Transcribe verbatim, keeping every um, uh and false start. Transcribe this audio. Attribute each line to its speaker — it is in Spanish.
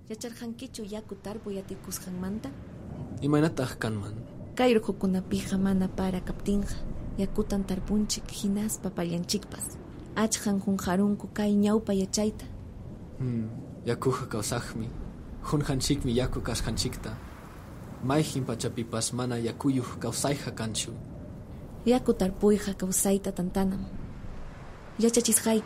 Speaker 1: Yacharqankichu yaku tarpuyatikusqanmanta?
Speaker 2: Imanataq kanman?
Speaker 1: Kay urqukunapiqa mana para kaptinqa yakutan tarpunchik hinaspa pallanchikpas. Achqan hunqarunku kay ñawpa yachayta.
Speaker 2: Hmm, yakuqa kawsaqmi. Hunqanchikmi yaku kasqanchikta. Mayqin pachapipas mana yakuyuq kawsayqa kanchu.
Speaker 1: Yaku tarpuyqa kawsayta tantanam. Yachachisqayki